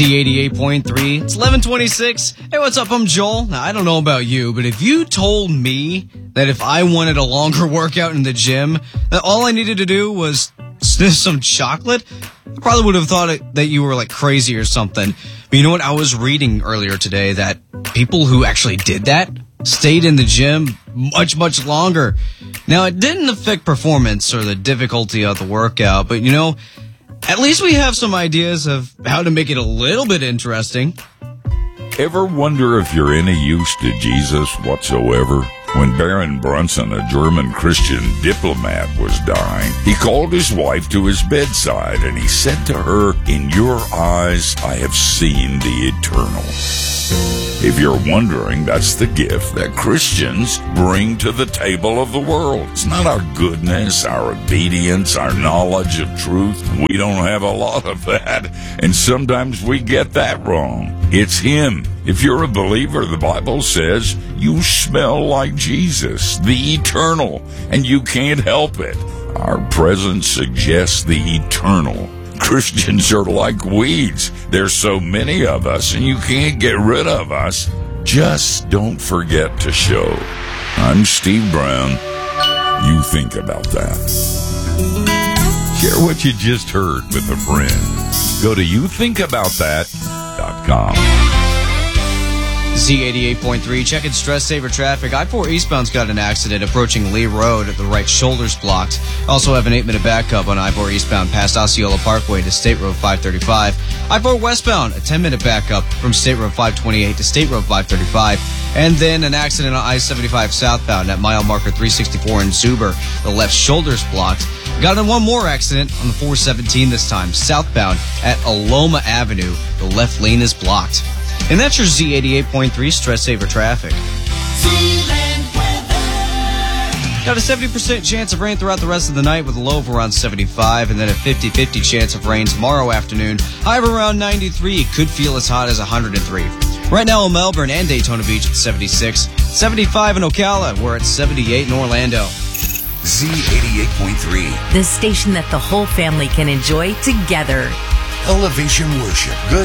Z88.3. It's 11:26. Hey, what's up? I'm Joel. Now, I don't know about you, but if you told me that if I wanted a longer workout in the gym, that all I needed to do was sniff some chocolate, I probably would have thought that you were like crazy or something. But you know what? I was reading earlier today that people who actually did that stayed in the gym much, much longer. Now, it didn't affect performance or the difficulty of the workout, but you know, at least we have some ideas of how to make it a little bit interesting. Ever wonder if you're any use to Jesus whatsoever? When Baron Brunson, a German Christian diplomat, was dying, he called his wife to his bedside and he said to her, "In your eyes, I have seen the eternal." If you're wondering, that's the gift that Christians bring to the table of the world. It's not our goodness, our obedience, our knowledge of truth. We don't have a lot of that, and sometimes we get that wrong. It's Him. If you're a believer, the Bible says you smell like Jesus, the eternal, and you can't help it. Our presence suggests the eternal. Christians are like weeds. There's so many of us, and you can't get rid of us. Just don't forget to show. I'm Steve Brown. You think about that. Share what you just heard with a friend. Go to youthinkaboutthat.com. Z88.3, checking stress saver traffic. I-4 eastbound's got an accident approaching Lee Road. The right shoulder's blocked. Also have an 8-minute backup on I-4 eastbound past Osceola Parkway to State Road 535. I-4 westbound, a 10-minute backup from State Road 528 to State Road 535. And then an accident on I-75 southbound at mile marker 364 in Zuber. The left shoulder's blocked. Got in one more accident on the 417 this time, southbound at Aloma Avenue. The left lane is blocked. And that's your Z88.3 stress saver traffic. Got a 70% chance of rain throughout the rest of the night with a low of around 75, and then a 50-50 chance of rain tomorrow afternoon. High of around 93. It could feel as hot as 103. Right now in Melbourne and Daytona Beach at 76. 75 in Ocala. We're at 78 in Orlando. Z88.3. The station that the whole family can enjoy together. Elevation Worship. Good